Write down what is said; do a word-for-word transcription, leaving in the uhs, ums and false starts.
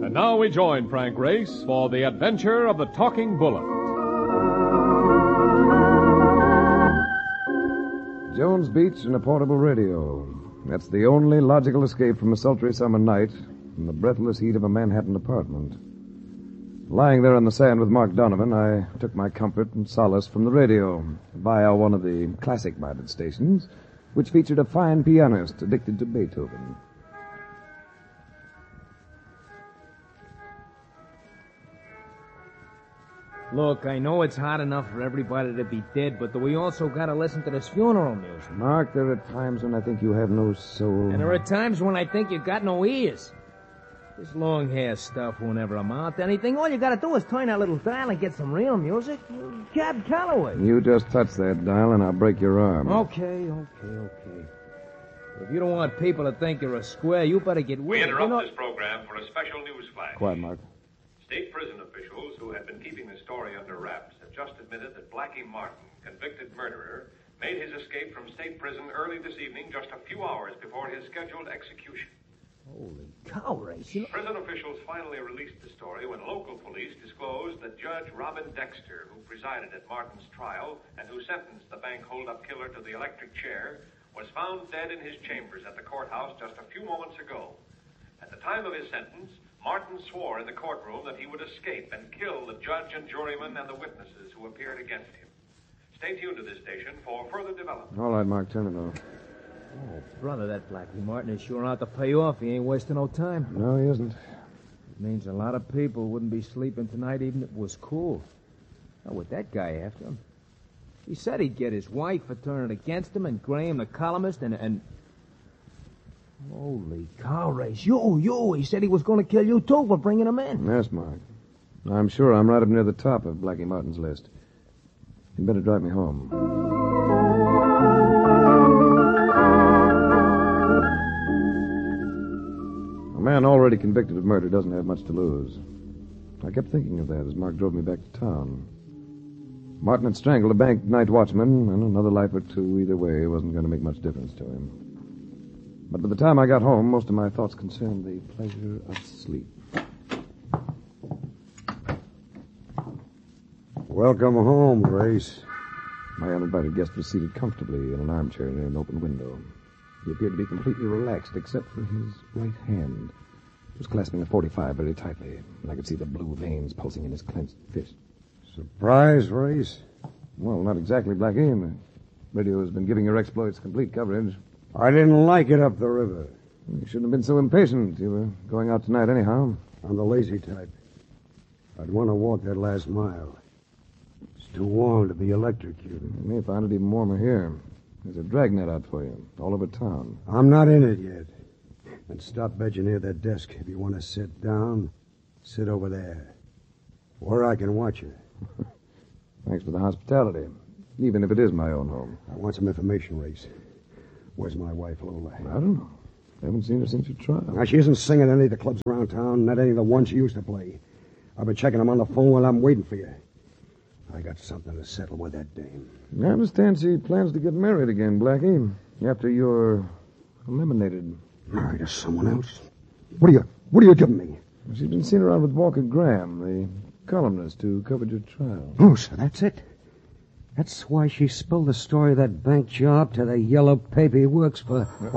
And now we join Frank Race for the adventure of the Talking Bullet. Jones Beach and a portable radio. That's the only logical escape from a sultry summer night in the breathless heat of a Manhattan apartment. Lying there on the sand with Mark Donovan, I took my comfort and solace from the radio via one of the classic-minded stations, which featured a fine pianist addicted to Beethoven. Look, I know it's hard enough for everybody to be dead, but we also gotta listen to this funeral music. Mark, there are times when I think you have no soul. And there are times when I think you got no ears. This long hair stuff won't ever amount to anything. All you gotta do is turn that little dial and get some real music. Cab Calloway. You just touch that dial and I'll break your arm. Okay, okay, okay. If you don't want people to think you're a square, you better get with We it. interrupt You know... this program for a special news flash. Quiet, Mark. State prison officials who had been keeping the story under wraps have just admitted that Blackie Martin, convicted murderer, made his escape from state prison early this evening, just a few hours before his scheduled execution. Holy cow, Race. You know... Prison officials finally released the story when local police disclosed that Judge Robin Dexter, who presided at Martin's trial and who sentenced the bank hold-up killer to the electric chair, was found dead in his chambers at the courthouse just a few moments ago. At the time of his sentence, Martin swore in the courtroom that he would escape and kill the judge and jurymen and the witnesses who appeared against him. Stay tuned to this station for further development. All right, Mark, turn it off. Oh, brother, that Blackie Martin is sure out to pay off. He ain't wasting no time. No, he isn't. It means a lot of people wouldn't be sleeping tonight even if it was cool. Now, with that guy after him, he said he'd get his wife for turning against him and Graham, the columnist, and... and... Holy cow, Race. You, you. He said he was going to kill you, too, for bringing him in. Yes, Mark. I'm sure I'm right up near the top of Blackie Martin's list. You'd better drive me home. A man already convicted of murder doesn't have much to lose. I kept thinking of that as Mark drove me back to town. Martin had strangled a bank night watchman, and another life or two either way wasn't going to make much difference to him. But by the time I got home, most of my thoughts concerned the pleasure of sleep. Welcome home, Grace. My uninvited guest was seated comfortably in an armchair near an open window. He appeared to be completely relaxed, except for his right hand. He was clasping a forty-five very tightly, and I could see the blue veins pulsing in his clenched fist. Surprise, Race? Well, not exactly, Blackie. The radio has been giving your exploits complete coverage. I didn't like it up the river. You shouldn't have been so impatient. You were going out tonight anyhow. I'm the lazy type. I'd want to walk that last mile. It's too warm to be electrocuted. You may find it even warmer here. There's a dragnet out for you, all over town. I'm not in it yet. And stop bedging near that desk. If you want to sit down, sit over there. Where I can watch you. Thanks for the hospitality, even if it is my own home. I want some information, Race. Where's my wife, Lola? I don't know. I haven't seen her since your trial. Now, she isn't singing at any of the clubs around town, not any of the ones she used to play. I've been checking them on the phone while I'm waiting for you. I got something to settle with that dame. I understand she plans to get married again, Blackie, after you're eliminated. Married to someone else? What are you, what are you giving me? She's been seen around with Walker Graham, the columnist who covered your trial. Oh, so that's it? That's why she spilled the story of that bank job to the yellow paper he works for.